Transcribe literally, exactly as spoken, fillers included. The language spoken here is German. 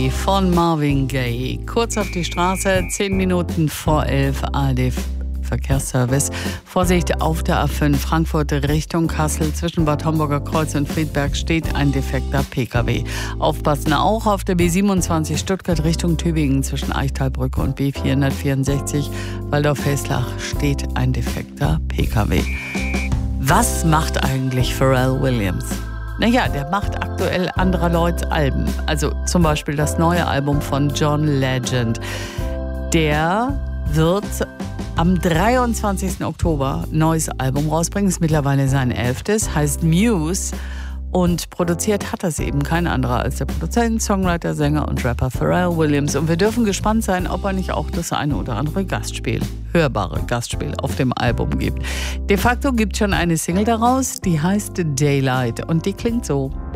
Day von Marvin Gaye. Kurz auf die Straße, zehn Minuten vor elf, A R D Verkehrsservice. Vorsicht auf der A fünf Frankfurt Richtung Kassel. Zwischen Bad Homburger Kreuz und Friedberg steht ein defekter P K W. Aufpassen auch auf der B siebenundzwanzig Stuttgart Richtung Tübingen. Zwischen Eichtalbrücke und B vierhundertvierundsechzig Waldorf-Hessler steht ein defekter P K W. Was macht eigentlich Pharrell Williams? Naja, der macht aktuell anderer Leute Alben. Also zum Beispiel das neue Album von John Legend. Der wird am dreiundzwanzigsten Oktober ein neues Album rausbringen. Ist mittlerweile sein elftes, heißt Muse. Und produziert hat das eben kein anderer als der Produzent, Songwriter, Sänger und Rapper Pharrell Williams. Und wir dürfen gespannt sein, ob er nicht auch das eine oder andere Gastspiel, hörbare Gastspiel auf dem Album gibt. De facto gibt es schon eine Single daraus, die heißt Daylight und die klingt so.